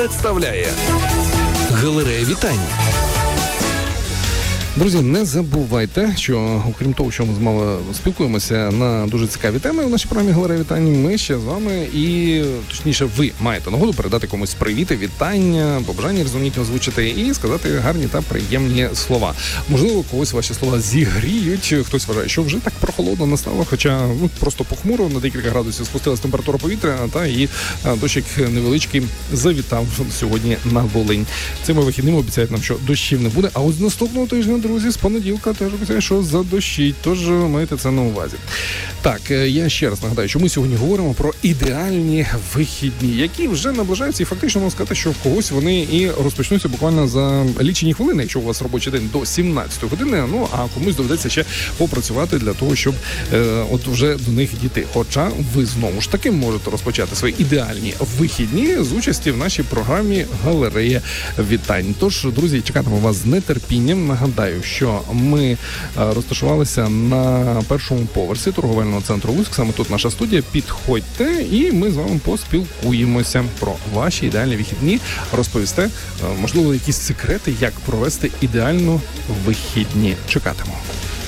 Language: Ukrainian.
представляє галерея вітань. Друзі, не забувайте, що окрім того, що ми з вами спілкуємося на дуже цікаві теми у нашій програмі «Галерея вітань», ми ще з вами і, точніше, ви маєте нагоду передати комусь привіти, вітання, побажання різноманітні озвучити і сказати гарні та приємні слова. Можливо, когось ваші слова зігріють, хтось вважає, що вже так прохолодно настало, хоча просто похмуро, на декілька градусів спустилась температура повітря, та і дощик невеличкий завітав сьогодні на Волинь. Цими вихідними обіцяють нам, що дощів не буде, а ось з наступного тижня, друзі, з понеділка теж обіцяє, що задощить, тож маєте це на увазі. Так, я ще раз нагадаю, що ми сьогодні говоримо про ідеальні вихідні, які вже наближаються, і фактично можна сказати, що в когось вони і розпочнуться буквально за лічені хвилини, якщо у вас робочий день до 17 години, ну а комусь доведеться ще попрацювати для того, щоб от вже до них дійти. Хоча ви знову ж таки можете розпочати свої ідеальні вихідні з участі в нашій програмі «Галерея вітань». Тож, друзі, чекатимемо вас з нетерпінням. Нагадаю, що ми розташувалися на першому поверсі торговельного центру «Луцьк». Саме тут наша студія. Підходьте, і ми з вами поспілкуємося про ваші ідеальні вихідні. Розповісте, можливо, якісь секрети, як провести ідеально вихідні. Чекатимемо.